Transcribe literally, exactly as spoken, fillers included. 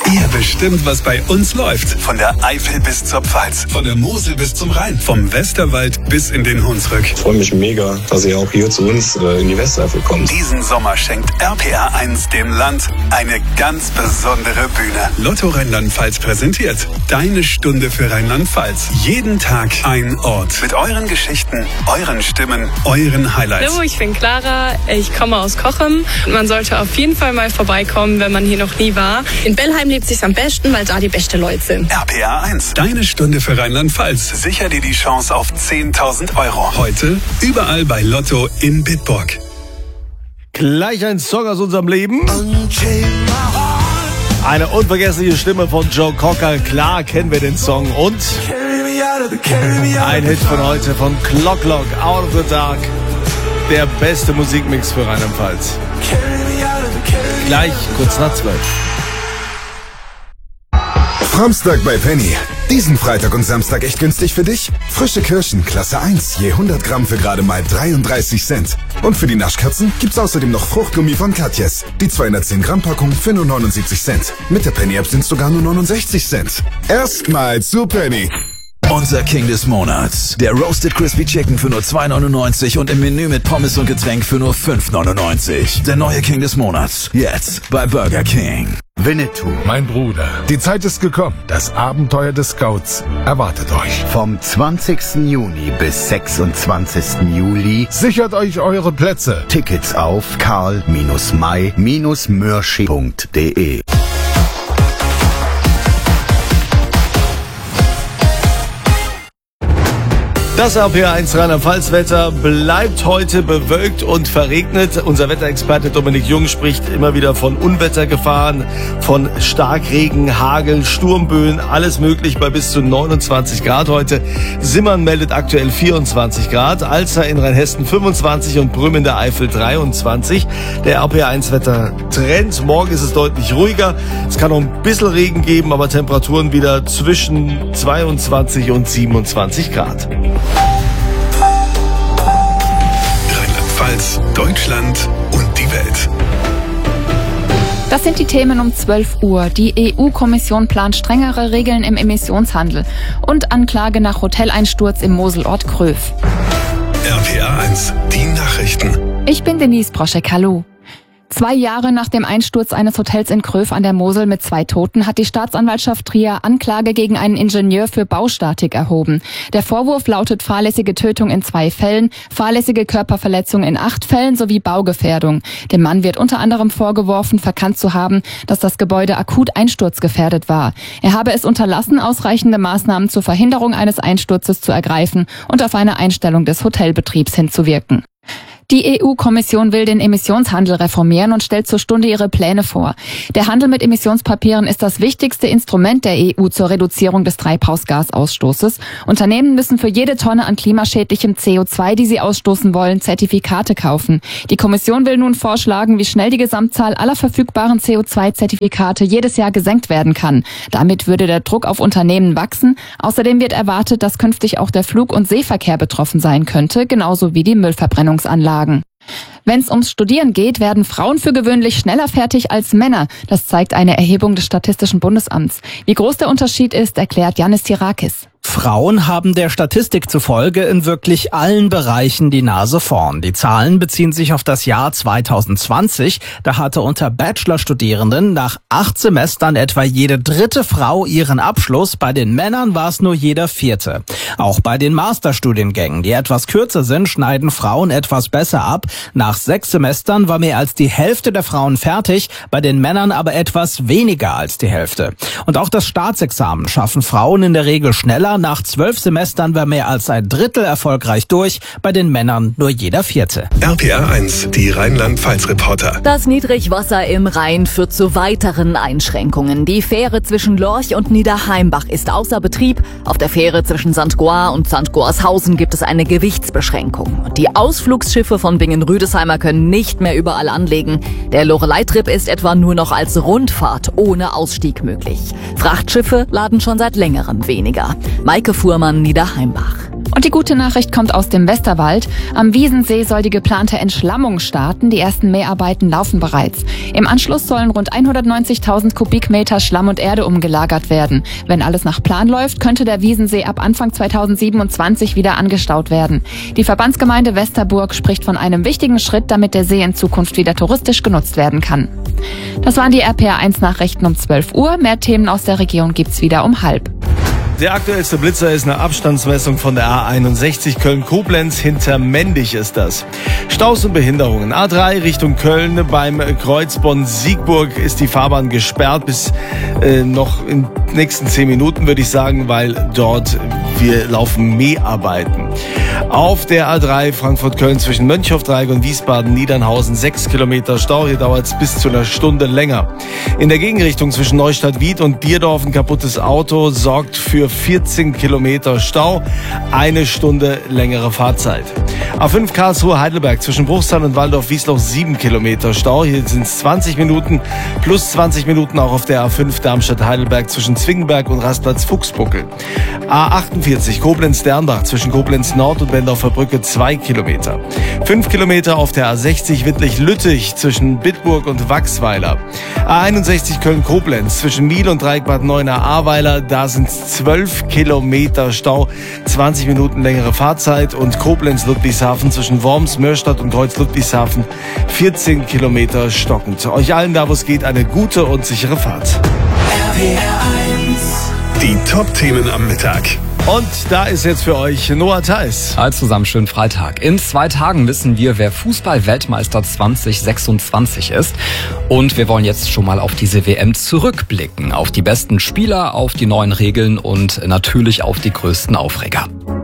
Ihr bestimmt, was bei uns läuft. Von der Eifel bis zur Pfalz, von der Mosel bis zum Rhein, vom Westerwald bis in den Hunsrück. Ich freue mich mega, dass ihr auch hier zu uns äh, in die Westeifel kommt. Diesen Sommer schenkt R P R eins dem Land eine ganz besondere Bühne. Lotto Rheinland-Pfalz präsentiert Deine Stunde für Rheinland-Pfalz. Jeden Tag ein Ort mit euren Geschichten, euren Stimmen, euren Highlights. Hallo, ich bin Clara, ich komme aus Cochem. Man sollte auf jeden Fall mal vorbeikommen, wenn man hier noch nie war. In Bellheim lebt sich's am besten, weil da die besten Leute sind. R P R eins, Deine Stunde für Rheinland-Pfalz. Sicher dir die Chance auf zehntausend Euro. Heute überall bei Lotto in Bitburg. Gleich ein Song aus unserem Leben. Eine unvergessliche Stimme von Joe Cocker. Klar kennen wir den Song. Und ein Hit von heute von Clock Lock, Out of the Dark. Der beste Musikmix für Rheinland-Pfalz. Gleich kurz nach zwölf. Samstag bei Penny. Diesen Freitag und Samstag echt günstig für dich? Frische Kirschen, Klasse eins, je hundert Gramm für gerade mal dreiunddreißig Cent. Und für die Naschkatzen gibt's außerdem noch Fruchtgummi von Katjes. Die zweihundertzehn Gramm Packung für nur neunundsiebzig Cent. Mit der Penny-App sind's sogar nur neunundsechzig Cent. Erstmal zu Penny. Unser King des Monats. Der Roasted Crispy Chicken für nur zwei neunundneunzig und im Menü mit Pommes und Getränk für nur fünf neunundneunzig. Der neue King des Monats. Jetzt bei Burger King. Winnetou. Mein Bruder. Die Zeit ist gekommen. Das Abenteuer des Scouts erwartet euch. Vom zwanzigsten Juni bis sechsundzwanzigsten Juli sichert euch eure Plätze. Tickets auf karl May Mörsching punkt de. Das R P R eins Rheinland-Pfalz-Wetter bleibt heute bewölkt und verregnet. Unser Wetterexperte Dominik Jung spricht immer wieder von Unwettergefahren, von Starkregen, Hagel, Sturmböen, alles möglich bei bis zu neunundzwanzig Grad heute. Simmern meldet aktuell vierundzwanzig Grad, Alzer in Rheinhessen fünfundzwanzig und Brüm in der Eifel dreiundzwanzig. Der R P R eins Wetter-Trend, morgen ist es deutlich ruhiger. Es kann noch ein bisschen Regen geben, aber Temperaturen wieder zwischen zweiundzwanzig und siebenundzwanzig Grad. Rheinland-Pfalz, Deutschland und die Welt. Das sind die Themen um zwölf Uhr. Die E U-Kommission plant strengere Regeln im Emissionshandel und Anklage nach Hoteleinsturz im Moselort Kröv. R P R eins, die Nachrichten. Ich bin Denise Broschek, hallo. Zwei Jahre nach dem Einsturz eines Hotels in Kröv an der Mosel mit zwei Toten hat die Staatsanwaltschaft Trier Anklage gegen einen Ingenieur für Baustatik erhoben. Der Vorwurf lautet fahrlässige Tötung in zwei Fällen, fahrlässige Körperverletzung in acht Fällen sowie Baugefährdung. Dem Mann wird unter anderem vorgeworfen, verkannt zu haben, dass das Gebäude akut einsturzgefährdet war. Er habe es unterlassen, ausreichende Maßnahmen zur Verhinderung eines Einsturzes zu ergreifen und auf eine Einstellung des Hotelbetriebs hinzuwirken. Die E U-Kommission will den Emissionshandel reformieren und stellt zur Stunde ihre Pläne vor. Der Handel mit Emissionspapieren ist das wichtigste Instrument der E U zur Reduzierung des Treibhausgasausstoßes. Unternehmen müssen für jede Tonne an klimaschädlichem C O zwei, die sie ausstoßen wollen, Zertifikate kaufen. Die Kommission will nun vorschlagen, wie schnell die Gesamtzahl aller verfügbaren C O zwei Zertifikate jedes Jahr gesenkt werden kann. Damit würde der Druck auf Unternehmen wachsen. Außerdem wird erwartet, dass künftig auch der Flug- und Seeverkehr betroffen sein könnte, genauso wie die Müllverbrennungsanlagen. Wenn es ums Studieren geht, werden Frauen für gewöhnlich schneller fertig als Männer. Das zeigt eine Erhebung des Statistischen Bundesamts. Wie groß der Unterschied ist, erklärt Yannis Tirakis. Frauen haben der Statistik zufolge in wirklich allen Bereichen die Nase vorn. Die Zahlen beziehen sich auf das Jahr zweitausendzwanzig. Da hatte unter Bachelorstudierenden nach acht Semestern etwa jede dritte Frau ihren Abschluss. Bei den Männern war es nur jeder vierte. Auch bei den Masterstudiengängen, die etwas kürzer sind, schneiden Frauen etwas besser ab. Nach sechs Semestern war mehr als die Hälfte der Frauen fertig, bei den Männern aber etwas weniger als die Hälfte. Und auch das Staatsexamen schaffen Frauen in der Regel schneller. Nach zwölf Semestern war mehr als ein Drittel erfolgreich durch, bei den Männern nur jeder vierte. R P R eins, die Rheinland-Pfalz-Reporter. Das Niedrigwasser im Rhein führt zu weiteren Einschränkungen. Die Fähre zwischen Lorch und Niederheimbach ist außer Betrieb. Auf der Fähre zwischen Sankt Goar und Sankt Goarshausen gibt es eine Gewichtsbeschränkung. Und die Ausflugsschiffe von Bingen-Rüdesheimer können nicht mehr überall anlegen. Der Lorelei-Trip ist etwa nur noch als Rundfahrt ohne Ausstieg möglich. Frachtschiffe laden schon seit längerem weniger. Maike Fuhrmann, Niederheimbach. Und die gute Nachricht kommt aus dem Westerwald. Am Wiesensee soll die geplante Entschlammung starten. Die ersten Mäharbeiten laufen bereits. Im Anschluss sollen rund hundertneunzigtausend Kubikmeter Schlamm und Erde umgelagert werden. Wenn alles nach Plan läuft, könnte der Wiesensee ab Anfang zweitausendsiebenundzwanzig wieder angestaut werden. Die Verbandsgemeinde Westerburg spricht von einem wichtigen Schritt, damit der See in Zukunft wieder touristisch genutzt werden kann. Das waren die R P R eins Nachrichten um zwölf Uhr. Mehr Themen aus der Region gibt's wieder um halb. Der aktuellste Blitzer ist eine Abstandsmessung von der A einundsechzig Köln-Koblenz. Hinter Mendig ist das. Staus und Behinderungen. A drei Richtung Köln beim Kreuz Bonn-Siegburg ist die Fahrbahn gesperrt bis äh, noch in den nächsten zehn Minuten, würde ich sagen, weil dort wir laufen Mäharbeiten. Auf der A drei Frankfurt-Köln zwischen Mönchhofdreieck und Wiesbaden-Niedernhausen sechs Kilometer Stau. Hier dauert es bis zu einer Stunde länger. In der Gegenrichtung zwischen Neustadt-Wied und Dierdorf ein kaputtes Auto sorgt für vierzehn Kilometer Stau, eine Stunde längere Fahrzeit. A fünf Karlsruhe-Heidelberg zwischen Bruchsal und Waldorf-Wiesloch sieben Kilometer Stau. Hier sind es zwanzig Minuten plus zwanzig Minuten auch auf der A fünf Darmstadt-Heidelberg zwischen Zwingenberg und Rastplatz-Fuchsbuckel. A achtundvierzig Koblenz-Dernbach zwischen Koblenz-Nord und Bendorfer Brücke zwei Kilometer. fünf Kilometer auf der A sechzig Wittlich-Lüttich zwischen Bitburg und Wachsweiler. A einundsechzig Köln-Koblenz zwischen Miel und Dreieck Bad Neuenahr-Ahrweiler, da sind es zwölf Kilometer Stau, zwanzig Minuten längere Fahrzeit. Und Koblenz-Ludwigshafen zwischen Worms, Mörstadt und Kreuz-Ludwigshafen vierzehn Kilometer stockend. Euch allen da, wo es geht, eine gute und sichere Fahrt. R P R eins. Die Top-Themen am Mittag. Und da ist jetzt für euch Noah Theis. Hi zusammen, schönen Freitag. In zwei Tagen wissen wir, wer Fußball-Weltmeister zwanzig sechsundzwanzig ist. Und wir wollen jetzt schon mal auf diese W M zurückblicken. Auf die besten Spieler, auf die neuen Regeln und natürlich auf die größten Aufreger.